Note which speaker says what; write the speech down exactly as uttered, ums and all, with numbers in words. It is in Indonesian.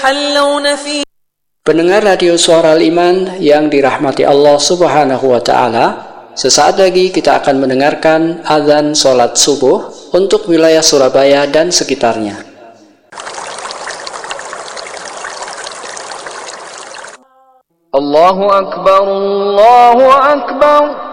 Speaker 1: يحلون فيه.
Speaker 2: Pendengar radio Suara Al-Iman yang dirahmati Allah Subhanahu wa Ta'ala, sesaat lagi kita akan mendengarkan azan sholat subuh untuk wilayah Surabaya dan sekitarnya.
Speaker 3: Allahu Akbar, Allahu Akbar.